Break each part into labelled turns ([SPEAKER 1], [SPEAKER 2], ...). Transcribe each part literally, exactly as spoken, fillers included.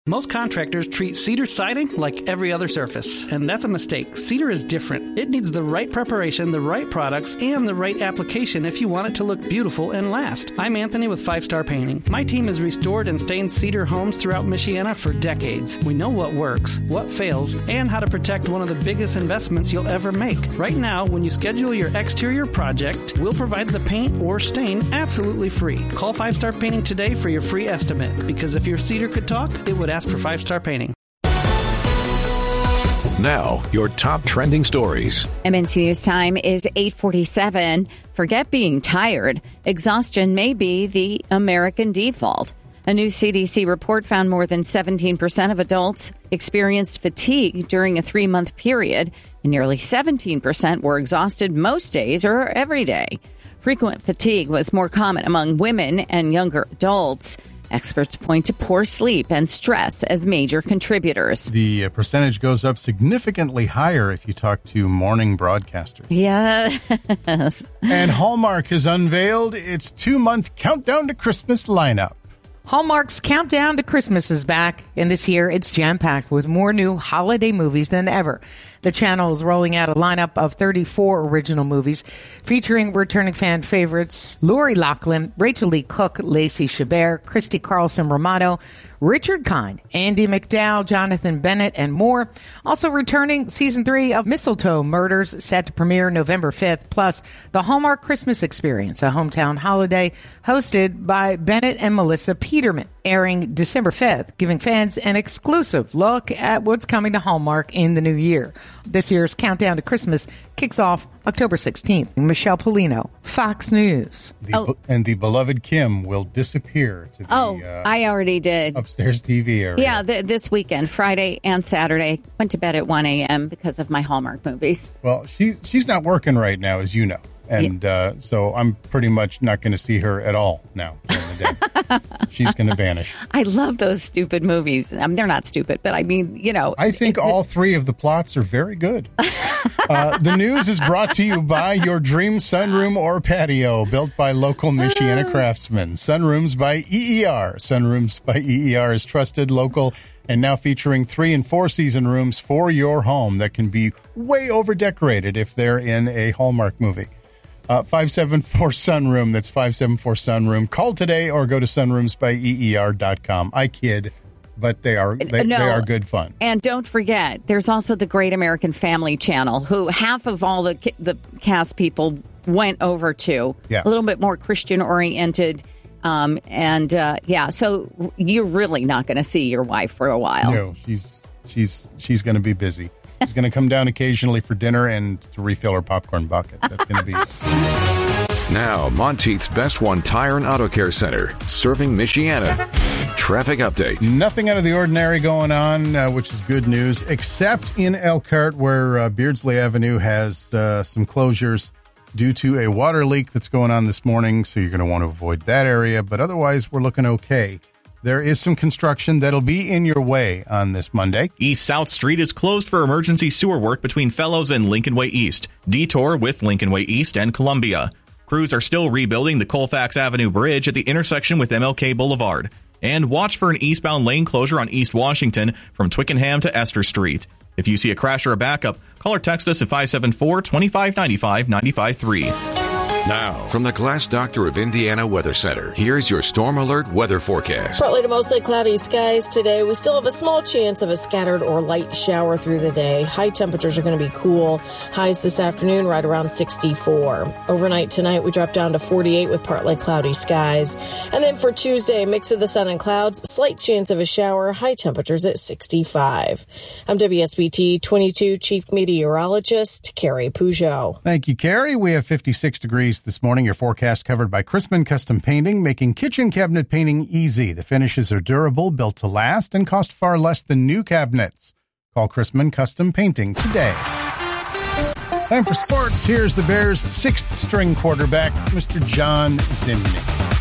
[SPEAKER 1] Most contractors treat cedar siding like every other surface, and that's a mistake. Cedar is different. It needs the right preparation, the right products, and the right application if you want it to look beautiful and last. I'm Anthony with Five Star Painting. My team has restored and stained cedar homes throughout Michiana for decades. We know what works, what fails, and how to protect one of the biggest investments you'll ever make. Right now, when you schedule your exterior project, we'll provide the paint or stain absolutely free. Call Five Star Painting today for your free estimate, because if your cedar could talk, it would ask for Five Star Painting.
[SPEAKER 2] Now, your top trending stories.
[SPEAKER 3] M N C News Time is eight forty-seven. Forget being tired. Exhaustion may be the American default. A new C D C report found more than seventeen percent of adults experienced fatigue during a three-month period, and nearly seventeen percent were exhausted most days or every day. Frequent fatigue was more common among women and younger adults. Experts point to poor sleep and stress as major contributors.
[SPEAKER 4] The uh, percentage goes up significantly higher if you talk to morning broadcasters.
[SPEAKER 3] Yes.
[SPEAKER 4] And Hallmark has unveiled its two-month countdown to Christmas lineup.
[SPEAKER 5] Hallmark's Countdown to Christmas is back, and this year it's jam-packed with more new holiday movies than ever. The channel is rolling out a lineup of thirty-four original movies featuring returning fan favorites Lori Loughlin, Rachel Lee Cook, Lacey Chabert, Christy Carlson Romano, Richard Kind, Andy McDowell, Jonathan Bennett, and more. Also returning season three of Mistletoe Murders, set to premiere November fifth, plus the Hallmark Christmas Experience, a hometown holiday hosted by Bennett and Melissa Peterman, airing December fifth, giving fans an exclusive look at what's coming to Hallmark in the new year. This year's Countdown to Christmas kicks off October sixteenth. Michelle Polino, Fox News.
[SPEAKER 4] The,
[SPEAKER 3] oh.
[SPEAKER 4] And the beloved Kim will disappear to the
[SPEAKER 3] Oh,
[SPEAKER 4] uh,
[SPEAKER 3] I already did.
[SPEAKER 4] upstairs T V area.
[SPEAKER 3] Yeah, th- this weekend, Friday and Saturday. Went to bed at one a.m. because of my Hallmark movies.
[SPEAKER 4] Well, she, she's not working right now, as you know. And uh, so I'm pretty much not going to see her at all now during the day. She's going to vanish.
[SPEAKER 3] I love those stupid movies. I mean, they're not stupid, but I mean, you know.
[SPEAKER 4] I think all three of the plots are very good. uh, the news is brought to you by your dream sunroom or patio, built by local Michiana craftsmen. Sunrooms by E E R. Sunrooms by E E R is trusted, local, and now featuring three and four season rooms for your home that can be way over decorated if they're in a Hallmark movie. Uh, five seven four Sunroom. That's five seven four Sunroom. Call today or go to sunrooms by E E R dot com. I kid, but they are they,
[SPEAKER 3] no.
[SPEAKER 4] they are good fun.
[SPEAKER 3] And don't forget, there's also the Great American Family Channel, who half of all the the cast people went over to.
[SPEAKER 4] Yeah.
[SPEAKER 3] A little bit more Christian oriented. Um, and uh, yeah, so you're really not going to see your wife for a while.
[SPEAKER 4] No, she's she's she's going to be busy. She's going to come down occasionally for dinner and to refill her popcorn bucket. That's going to be it.
[SPEAKER 2] Now, Monteith's Best One Tire and Auto Care Center, serving Michiana. Traffic update.
[SPEAKER 4] Nothing out of the ordinary going on, uh, which is good news, except in Elkhart, where uh, Beardsley Avenue has uh, some closures due to a water leak that's going on this morning, so you're going to want to avoid that area. But otherwise, we're looking okay. There is some construction that'll be in your way on this Monday.
[SPEAKER 6] East South Street is closed for emergency sewer work between Fellows and Lincoln Way East. Detour with Lincoln Way East and Columbia. Crews are still rebuilding the Colfax Avenue Bridge at the intersection with M L K Boulevard. And watch for an eastbound lane closure on East Washington from Twickenham to Esther Street. If you see a crash or a backup, call or text us at five seven four, two five nine five, nine five three.
[SPEAKER 2] Now, from the Glass Doctor of Indiana Weather Center, here's your Storm Alert weather forecast.
[SPEAKER 7] Partly to mostly cloudy skies today. We still have a small chance of a scattered or light shower through the day. High temperatures are going to be cool. Highs this afternoon right around sixty-four. Overnight tonight, we drop down to forty-eight with partly cloudy skies. And then for Tuesday, mix of the sun and clouds, slight chance of a shower, high temperatures at sixty-five. I'm W S B T twenty-two Chief Meteorologist Carrie Peugeot.
[SPEAKER 4] Thank you, Carrie. We have fifty-six degrees this morning. Your forecast covered by Chrisman Custom Painting, making kitchen cabinet painting easy. The finishes are durable, built to last, and cost far less than new cabinets. Call Chrisman Custom Painting today. Time for sports. Here's the Bears' sixth string quarterback, Mister John Zimney.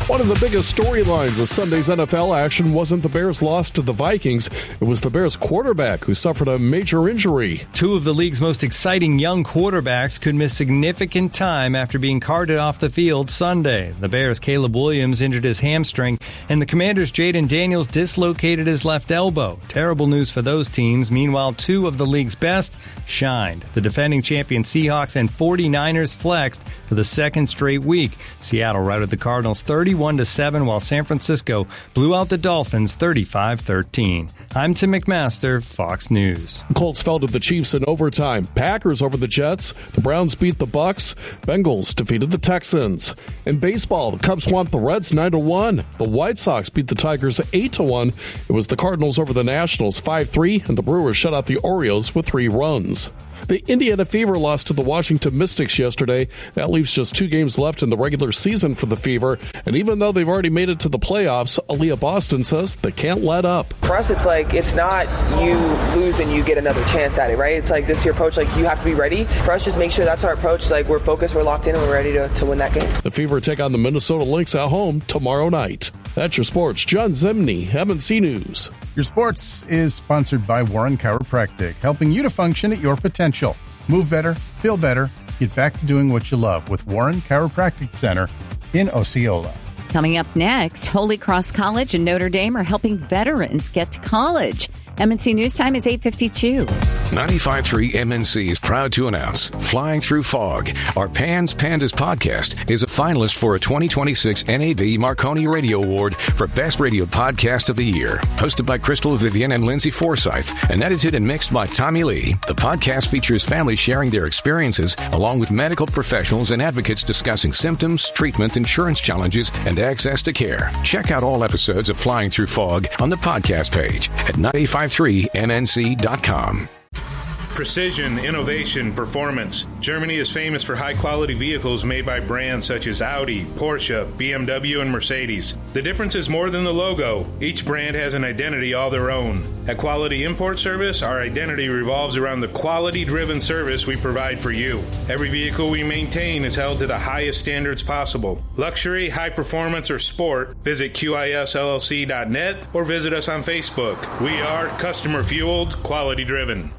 [SPEAKER 8] One of the biggest storylines of Sunday's N F L action wasn't the Bears' loss to the Vikings. It was the Bears' quarterback who suffered a major injury.
[SPEAKER 9] Two of the league's most exciting young quarterbacks could miss significant time after being carted off the field Sunday. The Bears' Caleb Williams injured his hamstring, and the Commanders' Jaden Daniels dislocated his left elbow. Terrible news for those teams. Meanwhile, two of the league's best shined. The defending champion Seahawks and 49ers flexed for the second straight week. Seattle routed the Cardinals thirty-one to seven, while San Francisco blew out the Dolphins thirty-five thirteen. I'm Tim McMaster, Fox News.
[SPEAKER 8] Colts fell to the Chiefs in overtime. Packers over the Jets. The Browns beat the Bucks. Bengals defeated the Texans. In baseball, the Cubs swamped the Reds nine to one. The White Sox beat the Tigers eight to one. It was the Cardinals over the Nationals five three, and the Brewers shut out the Orioles with three runs. The Indiana Fever lost to the Washington Mystics yesterday. That leaves just two games left in the regular season for the Fever. And even though they've already made it to the playoffs, Aaliyah Boston says they can't let up.
[SPEAKER 10] For us, it's like, it's not you lose and you get another chance at it, right? It's like, this is your approach. Like, you have to be ready. For us, just make sure that's our approach. Like, we're focused, we're locked in, and we're ready to, to win that game.
[SPEAKER 8] The Fever take on the Minnesota Lynx at home tomorrow night. That's your sports. John Zimney, M and C News.
[SPEAKER 4] Your sports is sponsored by Warren Chiropractic, helping you to function at your potential. Move better, feel better, get back to doing what you love with Warren Chiropractic Center in Osceola.
[SPEAKER 3] Coming up next, Holy Cross College and Notre Dame are helping veterans get to college. M and C News Time is eight fifty-two.
[SPEAKER 2] ninety-five point three M N C is proud to announce Flying Through Fog. Our Pans Pandas podcast is a finalist for a twenty twenty-six N A B Marconi Radio Award for Best Radio Podcast of the Year. Hosted by Crystal Vivian and Lindsay Forsyth and edited and mixed by Tommy Lee, the podcast features families sharing their experiences along with medical professionals and advocates discussing symptoms, treatment, insurance challenges, and access to care. Check out all episodes of Flying Through Fog on the podcast page at ninety-five point three M N C dot com.
[SPEAKER 11] Precision, innovation, performance. Germany is famous for high-quality vehicles made by brands such as Audi, Porsche, B M W, and Mercedes. The difference is more than the logo. Each brand has an identity all their own. At Quality Import Service, our identity revolves around the quality-driven service we provide for you. Every vehicle we maintain is held to the highest standards possible. Luxury, high performance, or sport, visit Q I S L L C dot net or visit us on Facebook. We are customer-fueled, quality-driven.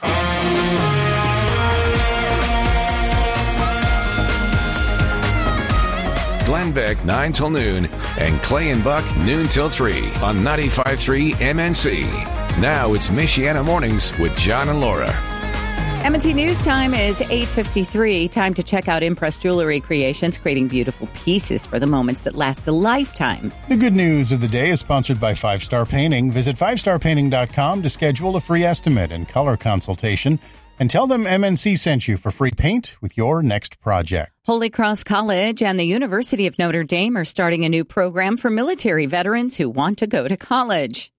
[SPEAKER 2] Glenn Beck, nine till noon, and Clay and Buck, noon till three on ninety-five point three M N C. Now it's Michiana Mornings with John and Laura.
[SPEAKER 3] M N C News Time is eight fifty-three. Time to check out Impress Jewelry Creations, creating beautiful pieces for the moments that last a lifetime.
[SPEAKER 4] The good news of the day is sponsored by Five Star Painting. Visit five star painting dot com to schedule a free estimate and color consultation. And tell them M N C sent you for free paint with your next project.
[SPEAKER 3] Holy Cross College and the University of Notre Dame are starting a new program for military veterans who want to go to college.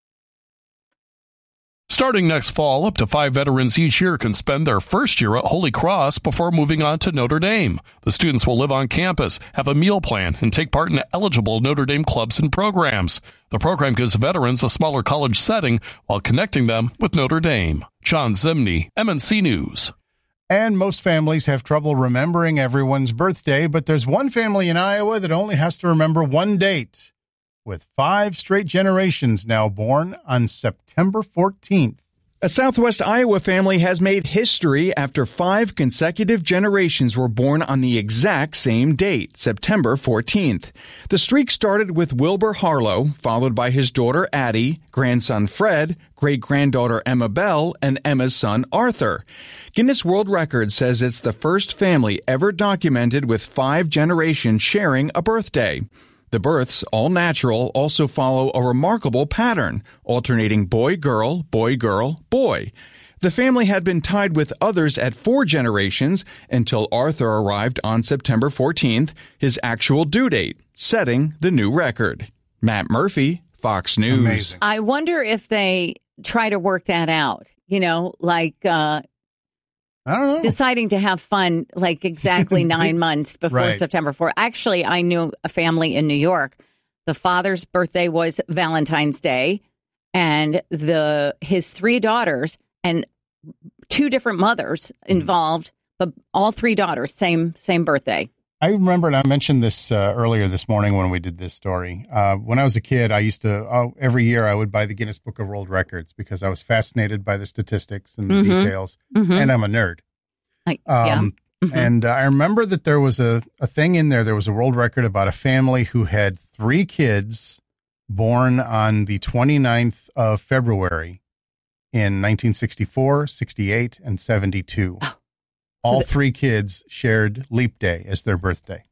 [SPEAKER 8] Starting next fall, up to five veterans each year can spend their first year at Holy Cross before moving on to Notre Dame. The students will live on campus, have a meal plan, and take part in eligible Notre Dame clubs and programs. The program gives veterans a smaller college setting while connecting them with Notre Dame. John Zimney, M N C News.
[SPEAKER 4] And most families have trouble remembering everyone's birthday, but there's one family in Iowa that only has to remember one date, with five straight generations now born on September fourteenth.
[SPEAKER 12] A Southwest Iowa family has made history after five consecutive generations were born on the exact same date, September fourteenth. The streak started with Wilbur Harlow, followed by his daughter Addie, grandson Fred, great-granddaughter Emma Bell, and Emma's son Arthur. Guinness World Records says it's the first family ever documented with five generations sharing a birthday. The births, all natural, also follow a remarkable pattern, alternating boy-girl, boy-girl, boy. The family had been tied with others at four generations until Arthur arrived on September fourteenth, his actual due date, setting the new record. Matt Murphy, Fox News.
[SPEAKER 4] Amazing.
[SPEAKER 3] I wonder if they try to work that out, you know, like uh,
[SPEAKER 4] I don't know.
[SPEAKER 3] deciding to have fun like exactly nine months before
[SPEAKER 4] Right.
[SPEAKER 3] September fourth. Actually, I knew a family in New York. The father's birthday was Valentine's Day, and the his three daughters and two different mothers involved, but all three daughters, same same birthday.
[SPEAKER 4] I remember, and I mentioned this uh, earlier this morning when we did this story. Uh, when I was a kid, I used to, oh, every year I would buy the Guinness Book of World Records because I was fascinated by the statistics and the
[SPEAKER 3] Mm-hmm.
[SPEAKER 4] details,
[SPEAKER 3] Mm-hmm.
[SPEAKER 4] and I'm a nerd.
[SPEAKER 3] Like,
[SPEAKER 4] Um,
[SPEAKER 3] yeah. Mm-hmm.
[SPEAKER 4] And uh, I remember that there was a, a thing in there, there was a world record about a family who had three kids born on the twenty-ninth of February in nineteen sixty-four, sixty-eight, and seventy-two.
[SPEAKER 3] Oh.
[SPEAKER 4] All
[SPEAKER 3] the-
[SPEAKER 4] three kids shared Leap Day as their birthday.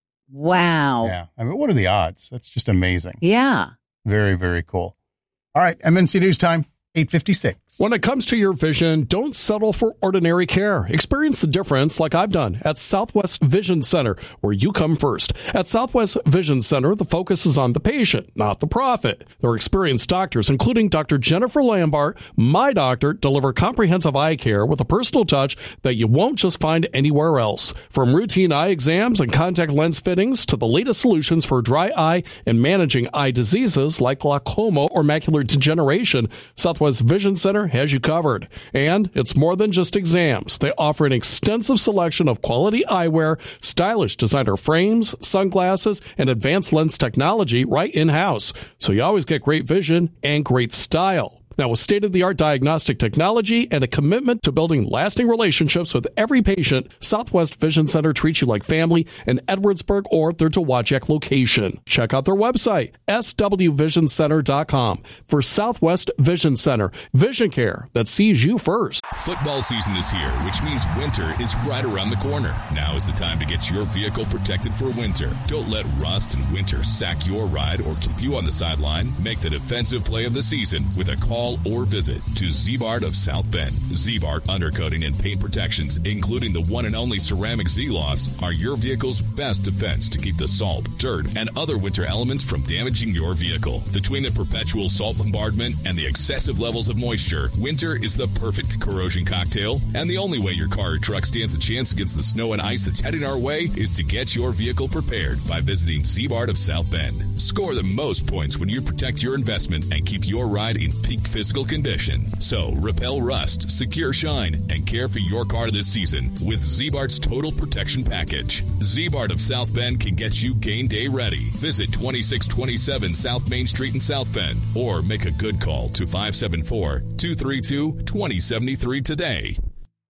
[SPEAKER 3] Wow.
[SPEAKER 4] Yeah. I mean, what are the odds? That's just amazing.
[SPEAKER 3] Yeah.
[SPEAKER 4] Very, very cool. All right. M N C News Time, eight fifty-six.
[SPEAKER 8] When it comes to your vision, don't settle for ordinary care. Experience the difference like I've done at Southwest Vision Center, where you come first. At Southwest Vision Center, the focus is on the patient, not the profit. Their experienced doctors, including Doctor Jennifer Lambart, my doctor, deliver comprehensive eye care with a personal touch that you won't just find anywhere else. From routine eye exams and contact lens fittings to the latest solutions for dry eye and managing eye diseases like glaucoma or macular degeneration, Southwest Vision Center has you covered. And it's more than just exams. They offer an extensive selection of quality eyewear, stylish designer frames, sunglasses, and advanced lens technology right in-house. So you always get great vision and great style. Now, with state-of-the-art diagnostic technology and a commitment to building lasting relationships with every patient, Southwest Vision Center treats you like family in Edwardsburg or their Dowagiac location. Check out their website, S W vision center dot com, for Southwest Vision Center. Vision care that sees you first.
[SPEAKER 13] Football season is here, which means winter is right around the corner. Now is the time to get your vehicle protected for winter. Don't let rust and winter sack your ride or keep you on the sideline. Make the defensive play of the season with a call or visit to Z-Bart of South Bend. Z-Bart Undercoating and Paint Protections, including the one and only ceramic Z-Loss, are your vehicle's best defense to keep the salt, dirt, and other winter elements from damaging your vehicle. Between the perpetual salt bombardment and the excessive levels of moisture, winter is the perfect corrosion cocktail, and the only way your car or truck stands a chance against the snow and ice that's heading our way is to get your vehicle prepared by visiting Z-Bart of South Bend. Score the most points when you protect your investment and keep your ride in peak physical condition. So, repel rust, secure shine, and care for your car this season with Z-Bart's Total Protection Package. Z-Bart of South Bend can get you game day ready. Visit twenty-six twenty-seven South Main Street in South Bend or make a good call to five seven four, two three two, two zero seven three today.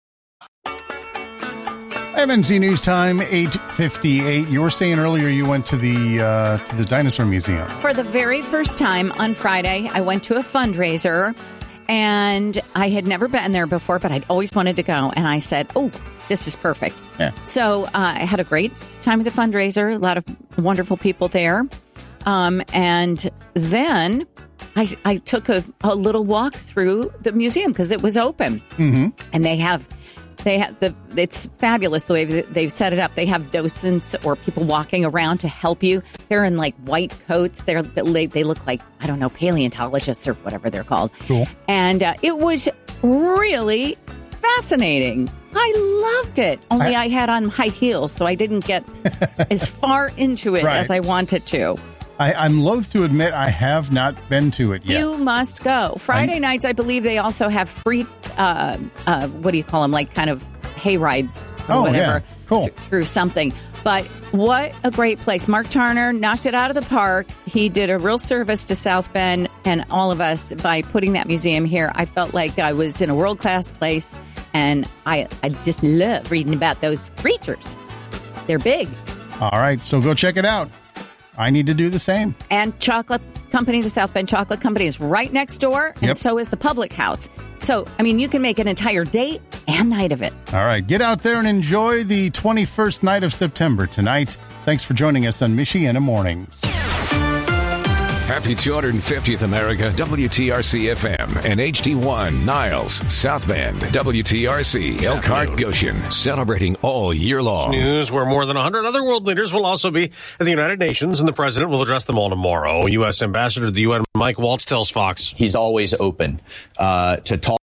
[SPEAKER 4] M N C News Time, eight fifty-eight. You were saying earlier you went to the uh, to the Dinosaur Museum.
[SPEAKER 3] For the very first time on Friday, I went to a fundraiser, and I had never been there before, but I'd always wanted to go. And I said, oh, this is perfect.
[SPEAKER 4] Yeah.
[SPEAKER 3] So uh, I had a great time at the fundraiser, a lot of wonderful people there. Um, and then I, I took a, a little walk through the museum because it was open.
[SPEAKER 4] Mm-hmm.
[SPEAKER 3] And they have... They have the. It's fabulous the way they've set it up. They have docents or people walking around to help you. They're in like white coats. They're they, they look like, I don't know, paleontologists or whatever they're called.
[SPEAKER 4] Cool.
[SPEAKER 3] And uh, it was really fascinating. I loved it. Only I, I had on high heels, so I didn't get as far into it
[SPEAKER 4] right.
[SPEAKER 3] as I wanted to.
[SPEAKER 4] I, I'm loath to admit I have not been to it yet.
[SPEAKER 3] You must go. Friday I'm, nights, I believe they also have free, uh, uh, what do you call them, like kind of hay rides or
[SPEAKER 4] oh,
[SPEAKER 3] whatever.
[SPEAKER 4] Yeah. Cool.
[SPEAKER 3] Th- through something. But what a great place. Mark Turner knocked it out of the park. He did a real service to South Bend and all of us by putting that museum here. I felt like I was in a world-class place, and I, I just love reading about those creatures. They're big.
[SPEAKER 4] All right, so go check it out. I need to do the same.
[SPEAKER 3] And Chocolate Company, the South Bend Chocolate Company, is right next door, and
[SPEAKER 4] yep.
[SPEAKER 3] so is the Public House. So, I mean, you can make an entire day and night of it.
[SPEAKER 4] All right, get out there and enjoy the twenty-first night of September tonight. Thanks for joining us on Michiana Mornings.
[SPEAKER 2] Happy two hundred fiftieth America, W T R C F M, and H D one, Niles, South Bend, W T R C, Elkhart, Goshen, celebrating all year long.
[SPEAKER 14] News where more than one hundred other world leaders will also be at the United Nations, and the president will address them all tomorrow. U S Ambassador to the U N, Mike Waltz, tells Fox.
[SPEAKER 15] He's always open uh, to talk.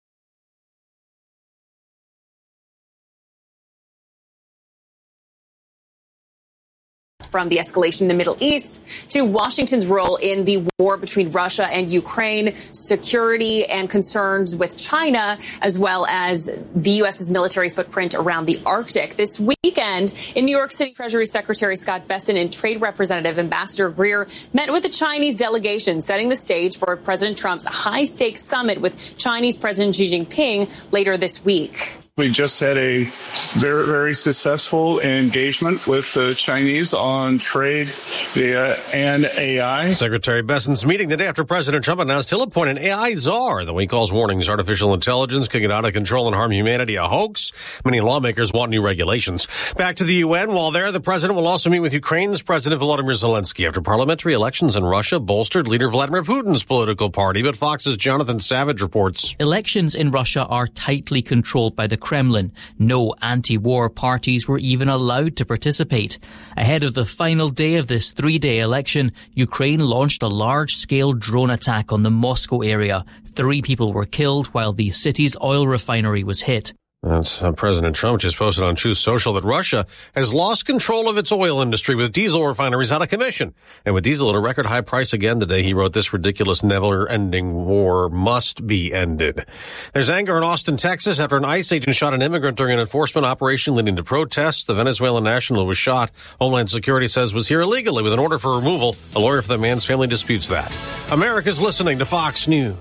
[SPEAKER 16] From the escalation in the Middle East to Washington's role in the war between Russia and Ukraine, security and concerns with China, as well as the U S's military footprint around the Arctic. This weekend, weekend in New York City, Treasury Secretary Scott Bessent and Trade Representative Ambassador Greer met with the Chinese delegation, setting the stage for President Trump's high-stakes summit with Chinese President Xi Jinping later this week.
[SPEAKER 17] We just had a very, very successful engagement with the Chinese on trade via and A I.
[SPEAKER 14] Secretary Bessent's meeting the day after President Trump announced he'll appoint an A I czar, though he calls warnings artificial intelligence can get out of control and harm humanity a hoax. Many lawmakers want new regulations. Back to the U N. While there, the president will also meet with Ukraine's President Volodymyr Zelensky after parliamentary elections in Russia bolstered leader Vladimir Putin's political party. But Fox's Jonathan Savage reports.
[SPEAKER 18] Elections in Russia are tightly controlled by the Kremlin. No anti-war parties were even allowed to participate. Ahead of the final day of this three-day election, Ukraine launched a large-scale drone attack on the Moscow area. Three people were killed while the city's oil refinery was hit.
[SPEAKER 14] That's, uh, President Trump just posted on Truth Social that Russia has lost control of its oil industry with diesel refineries out of commission. And with diesel at a record high price again today, he wrote, this ridiculous never-ending war must be ended. There's anger in Austin, Texas, after an ICE agent shot an immigrant during an enforcement operation leading to protests. The Venezuelan national who was shot, Homeland Security says, was here illegally with an order for removal. A lawyer for the man's family disputes that. America's listening to Fox News.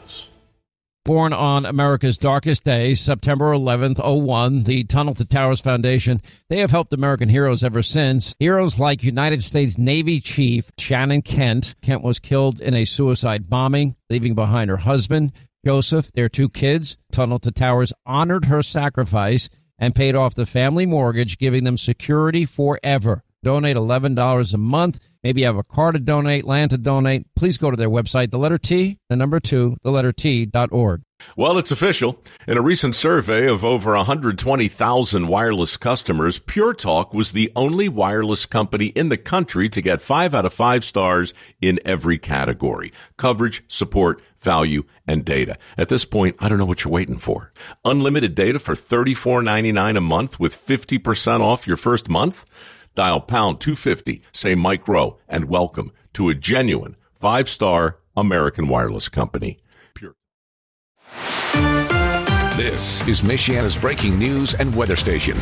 [SPEAKER 19] Born on America's darkest day, September eleventh, oh one, the Tunnel to Towers Foundation, they have helped American heroes ever since. Heroes like United States Navy Chief Shannon Kent. Kent was killed in a suicide bombing, leaving behind her husband, Joseph, their two kids. Tunnel to Towers honored her sacrifice and paid off the family mortgage, giving them security forever. Donate eleven dollars a month. Maybe you have a car to donate, land to donate. Please go to their website, the letter T, the number two, the letter T dot org.
[SPEAKER 20] Well, it's official. In a recent survey of over one hundred twenty thousand wireless customers, Pure Talk was the only wireless company in the country to get five out of five stars in every category: coverage, support, value, and data. At this point, I don't know what you're waiting for. Unlimited data for thirty-four ninety-nine a month with fifty percent off your first month? Dial pound two fifty, say Mike Rowe, and welcome to a genuine five-star American wireless company. Pure.
[SPEAKER 2] This is Michiana's breaking news and weather station.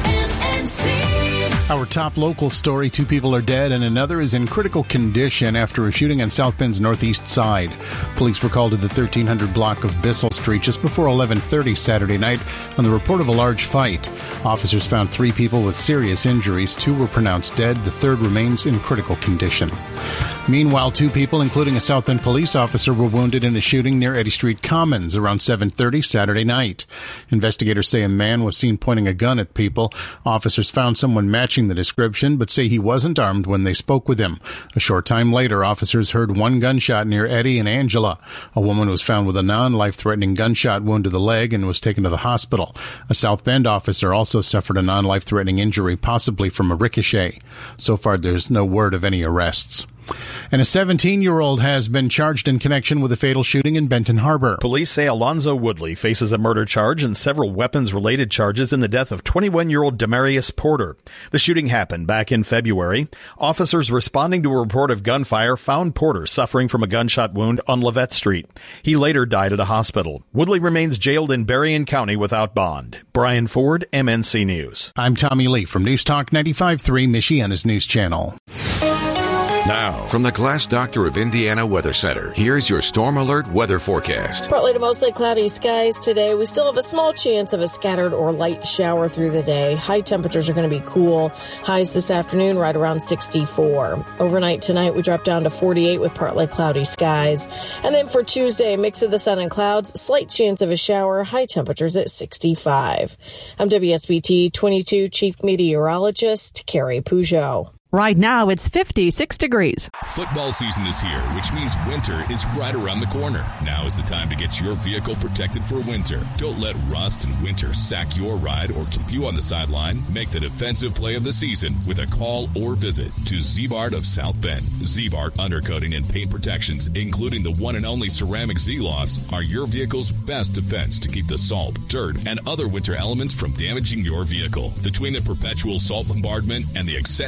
[SPEAKER 4] Our top local story, two people are dead and another is in critical condition after a shooting on South Bend's northeast side. Police were called to the thirteen hundred block of Bissell Street just before eleven thirty Saturday night on the report of a large fight. Officers found three people with serious injuries. Two were pronounced dead. The third remains in critical condition. Meanwhile, two people, including a South Bend police officer, were wounded in a shooting near Eddy Street Commons around seven thirty Saturday night. Investigators say a man was seen pointing a gun at people. Officers found someone matching the description, but say he wasn't armed when they spoke with him. A short time later, officers heard one gunshot near Eddie and Angela. A woman was found with a non-life-threatening gunshot wound to the leg and was taken to the hospital. A South Bend officer also suffered a non-life-threatening injury, possibly from a ricochet. So far, there's no word of any arrests. And a seventeen-year-old has been charged in connection with a fatal shooting in Benton Harbor.
[SPEAKER 21] Police say Alonzo Woodley faces a murder charge and several weapons-related charges in the death of twenty-one-year-old Demarius Porter. The shooting happened back in February. Officers responding to a report of gunfire found Porter suffering from a gunshot wound on Lavette Street. He later died at a hospital. Woodley remains jailed in Berrien County without bond. Brian Ford, M N C News.
[SPEAKER 4] I'm Tommy Lee from News Talk ninety-five point three, Michiana's News Channel.
[SPEAKER 2] Now, from the Glass Doctor of Indiana Weather Center, here's your Storm Alert weather forecast.
[SPEAKER 7] Partly to mostly cloudy skies today. We still have a small chance of a scattered or light shower through the day. High temperatures are going to be cool. Highs this afternoon right around sixty-four. Overnight tonight, we drop down to forty-eight with partly cloudy skies. And then for Tuesday, mix of the sun and clouds, slight chance of a shower, high temperatures at sixty-five. I'm W S B T twenty-two Chief Meteorologist Carrie Peugeot.
[SPEAKER 22] Right now, it's fifty-six degrees.
[SPEAKER 13] Football season is here, which means winter is right around the corner. Now is the time to get your vehicle protected for winter. Don't let rust and winter sack your ride or keep you on the sideline. Make the defensive play of the season with a call or visit to Z-Bart of South Bend. Z-Bart Undercoating and Paint Protections, including the one and only ceramic Z-Loss, are your vehicle's best defense to keep the salt, dirt, and other winter elements from damaging your vehicle. Between the perpetual salt bombardment and the excessive levels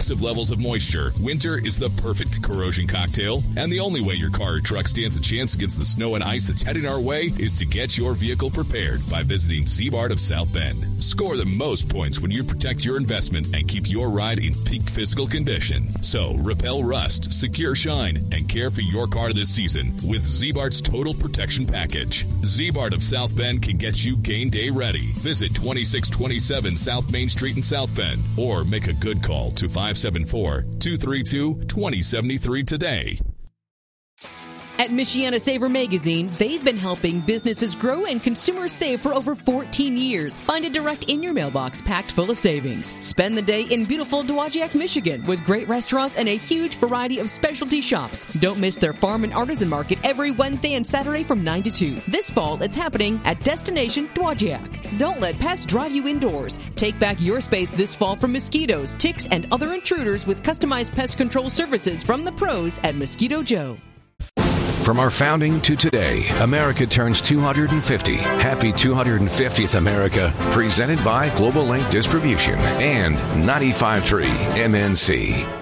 [SPEAKER 13] of moisture, winter is the perfect corrosion cocktail. And the only way your car or truck stands a chance against the snow and ice that's heading our way is to get your vehicle prepared by visiting Ziebart of South Bend. Score the most points when you protect your investment and keep your ride in peak physical condition. So repel rust, secure shine, and care for your car this season with Ziebart's Total Protection Package. Ziebart of South Bend can get you game day ready. Visit twenty-six twenty-seven South Main Street in South Bend or make a good call to five seven four, two three two, two zero seven three today.
[SPEAKER 1] At Michiana Saver Magazine, they've been helping businesses grow and consumers save for over fourteen years. Find it direct in your mailbox, packed full of savings. Spend the day in beautiful Dowagiac, Michigan, with great restaurants and a huge variety of specialty shops. Don't miss their farm and artisan market every Wednesday and Saturday from nine to two. This fall, it's happening at Destination Dowagiac. Don't let pests drive you indoors. Take back your space this fall from mosquitoes, ticks, and other intruders with customized pest control services from the pros at Mosquito Joe.
[SPEAKER 2] From our founding to today, America turns two hundred fifty. Happy two hundred fiftieth, America. Presented by Global Link Distribution and ninety-five point three M N C.